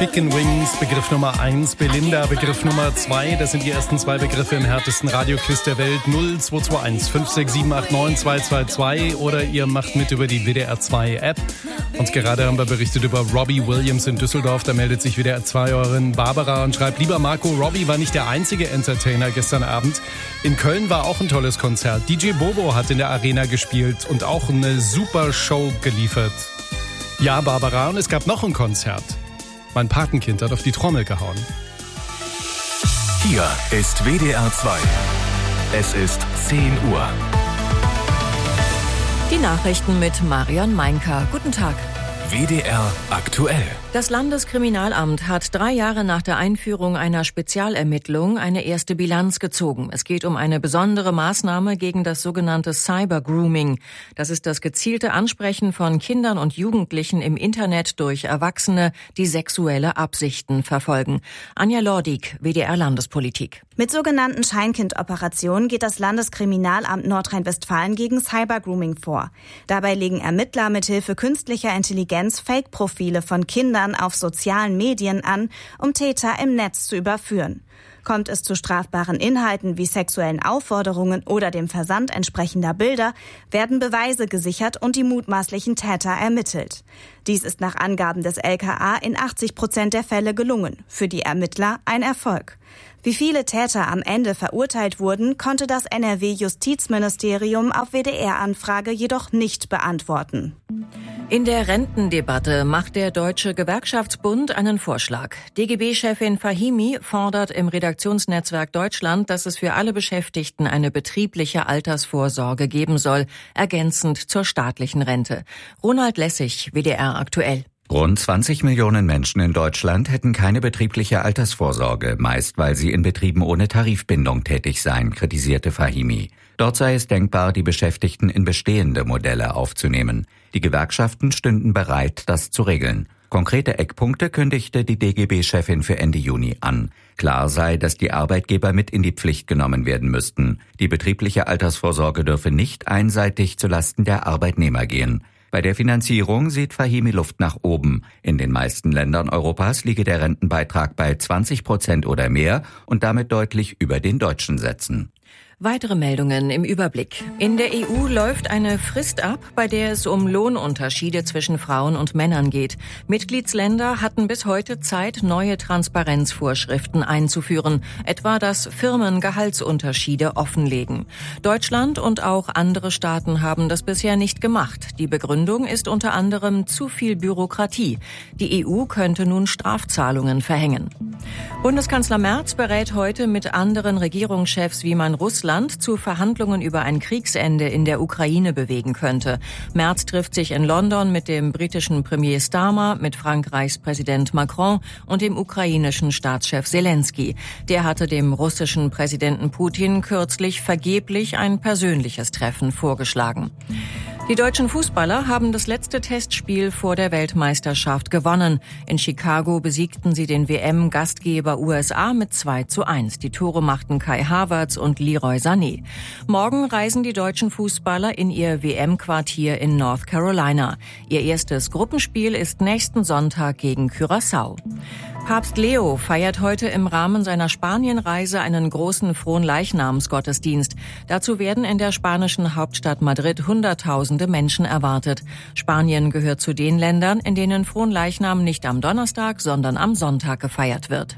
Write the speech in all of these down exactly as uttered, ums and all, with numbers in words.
Chicken Wings, Begriff Nummer eins. Belinda, Begriff Nummer zwei. Das sind die ersten zwei Begriffe im härtesten Radioquiz der Welt. null zwei zwei eins fünf sechs sieben acht neun zwei zwei zwei oder ihr macht mit über die W D R zwei App. Und gerade haben wir berichtet über Robbie Williams in Düsseldorf. Da meldet sich W D R zwei-Hörerin Barbara und schreibt: Lieber Marco, Robbie war nicht der einzige Entertainer gestern Abend. In Köln war auch ein tolles Konzert. D J Bobo hat in der Arena gespielt und auch eine super Show geliefert. Ja, Barbara, und es gab noch ein Konzert. Mein Patenkind hat auf die Trommel gehauen. Hier ist W D R zwei. Es ist zehn Uhr. Die Nachrichten mit Marion Meinker. Guten Tag. W D R aktuell. Das Landeskriminalamt hat drei Jahre nach der Einführung einer Spezialermittlung eine erste Bilanz gezogen. Es geht um eine besondere Maßnahme gegen das sogenannte Cyber-Grooming. Das ist das gezielte Ansprechen von Kindern und Jugendlichen im Internet durch Erwachsene, die sexuelle Absichten verfolgen. Anja Lordig, W D R Landespolitik. Mit sogenannten Scheinkind-Operationen geht das Landeskriminalamt Nordrhein-Westfalen gegen Cyber-Grooming vor. Dabei legen Ermittler mithilfe künstlicher Intelligenz Fake-Profile von Kindern auf sozialen Medien an, um Täter im Netz zu überführen. Kommt es zu strafbaren Inhalten wie sexuellen Aufforderungen oder dem Versand entsprechender Bilder, werden Beweise gesichert und die mutmaßlichen Täter ermittelt. Dies ist nach Angaben des L K A in achtzig Prozent der Fälle gelungen. Für die Ermittler ein Erfolg. Wie viele Täter am Ende verurteilt wurden, konnte das N R W-Justizministerium auf W D R-Anfrage jedoch nicht beantworten. In der Rentendebatte macht der Deutsche Gewerkschaftsbund einen Vorschlag. D G B-Chefin Fahimi fordert im Redaktionsnetzwerk Deutschland, dass es für alle Beschäftigten eine betriebliche Altersvorsorge geben soll, ergänzend zur staatlichen Rente. Ronald Lessig, W D R aktuell. Rund zwanzig Millionen Menschen in Deutschland hätten keine betriebliche Altersvorsorge, meist weil sie in Betrieben ohne Tarifbindung tätig seien, kritisierte Fahimi. Dort sei es denkbar, die Beschäftigten in bestehende Modelle aufzunehmen. Die Gewerkschaften stünden bereit, das zu regeln. Konkrete Eckpunkte kündigte die D G B-Chefin für Ende Juni an. Klar sei, dass die Arbeitgeber mit in die Pflicht genommen werden müssten. Die betriebliche Altersvorsorge dürfe nicht einseitig zulasten der Arbeitnehmer gehen. Bei der Finanzierung sieht Fahimi Luft nach oben. In den meisten Ländern Europas liege der Rentenbeitrag bei zwanzig Prozent oder mehr und damit deutlich über den deutschen Sätzen. Weitere Meldungen im Überblick. In der E U läuft eine Frist ab, bei der es um Lohnunterschiede zwischen Frauen und Männern geht. Mitgliedsländer hatten bis heute Zeit, neue Transparenzvorschriften einzuführen, etwa dass Firmen Gehaltsunterschiede offenlegen. Deutschland und auch andere Staaten haben das bisher nicht gemacht. Die Begründung ist unter anderem zu viel Bürokratie. Die E U könnte nun Strafzahlungen verhängen. Bundeskanzler Merz berät heute mit anderen Regierungschefs, wie man Russland zu Verhandlungen über ein Kriegsende in der Ukraine bewegen könnte. Merz trifft sich in London mit dem britischen Premier Starmer, mit Frankreichs Präsident Macron und dem ukrainischen Staatschef Zelensky. Der hatte dem russischen Präsidenten Putin kürzlich vergeblich ein persönliches Treffen vorgeschlagen. Die deutschen Fußballer haben das letzte Testspiel vor der Weltmeisterschaft gewonnen. In Chicago besiegten sie den W M-Gastgeber U S A mit zwei zu eins. Die Tore machten Kai Havertz und Leroy Sané. Morgen reisen die deutschen Fußballer in ihr W M-Quartier in North Carolina. Ihr erstes Gruppenspiel ist nächsten Sonntag gegen Curaçao. Papst Leo feiert heute im Rahmen seiner Spanienreise einen großen Fronleichnamsgottesdienst. Dazu werden in der spanischen Hauptstadt Madrid Hunderttausende Menschen erwartet. Spanien gehört zu den Ländern, in denen Fronleichnam nicht am Donnerstag, sondern am Sonntag gefeiert wird.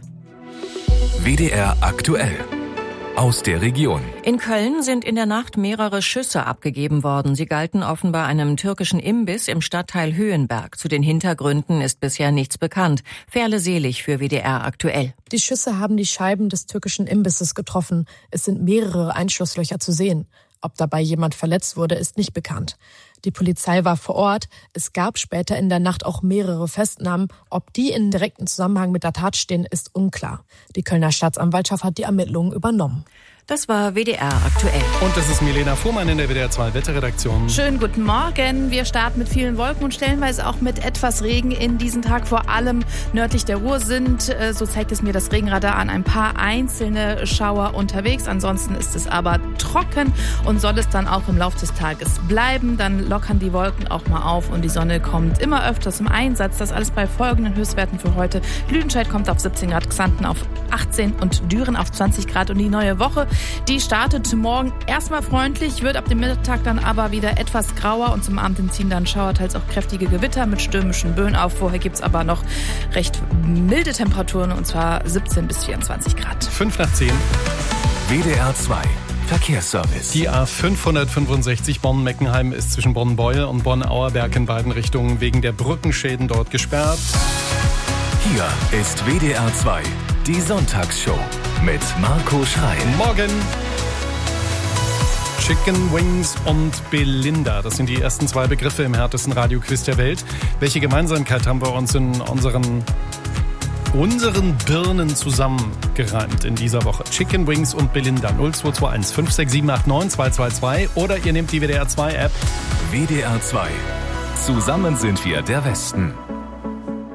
W D R aktuell. Aus der Region. In Köln sind in der Nacht mehrere Schüsse abgegeben worden. Sie galten offenbar einem türkischen Imbiss im Stadtteil Höhenberg. Zu den Hintergründen ist bisher nichts bekannt. Ferle Selig für W D R aktuell. Die Schüsse haben die Scheiben des türkischen Imbisses getroffen. Es sind mehrere Einschusslöcher zu sehen. Ob dabei jemand verletzt wurde, ist nicht bekannt. Die Polizei war vor Ort. Es gab später in der Nacht auch mehrere Festnahmen. Ob die in direktem Zusammenhang mit der Tat stehen, ist unklar. Die Kölner Staatsanwaltschaft hat die Ermittlungen übernommen. Das war W D R aktuell. Und das ist Milena Fuhrmann in der W D R zwei Wetterredaktion. Schönen guten Morgen. Wir starten mit vielen Wolken und stellenweise auch mit etwas Regen in diesen Tag, vor allem nördlich der Ruhr sind, so zeigt es mir das Regenradar an, ein paar einzelne Schauer unterwegs. Ansonsten ist es aber trocken und soll es dann auch im Laufe des Tages bleiben. Dann lockern die Wolken auch mal auf und die Sonne kommt immer öfters im Einsatz. Das alles bei folgenden Höchstwerten für heute. Lüdenscheid kommt auf siebzehn Grad, Xanten auf achtzehn und Düren auf zwanzig Grad. Und die neue Woche, die startet morgen erstmal freundlich, wird ab dem Mittag dann aber wieder etwas grauer und zum Abend ziehen dann Schauer, teils auch kräftige Gewitter mit stürmischen Böen auf. Vorher gibt es aber noch recht milde Temperaturen und zwar siebzehn bis vierundzwanzig Grad. fünf nach zehn. W D R zwei Verkehrsservice. Die A fünfhundertfünfundsechzig Bonn-Meckenheim ist zwischen Bonn-Beul und Bonn-Auerberg in beiden Richtungen wegen der Brückenschäden dort gesperrt. Hier ist W D R zwei, die Sonntagsshow mit Marco Schreil. Morgen. Chicken Wings und Belinda, das sind die ersten zwei Begriffe im härtesten Radioquiz der Welt. Welche Gemeinsamkeit haben wir uns in unseren, unseren Birnen zusammengereimt in dieser Woche? Chicken Wings und Belinda. null zwei zwei eins fünf sechs sieben acht neun zwei zwei zwei oder ihr nehmt die W D R zwei App. W D R zwei. Zusammen sind wir der Westen.